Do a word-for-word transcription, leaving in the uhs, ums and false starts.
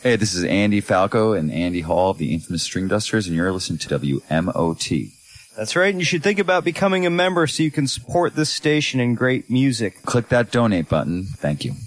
Hey, this is Andy Falco and Andy Hall of the infamous String Dusters, and you're listening to W M O T. That's right, and you should think about becoming a member so you can support this station and great music. Click that donate button. Thank you.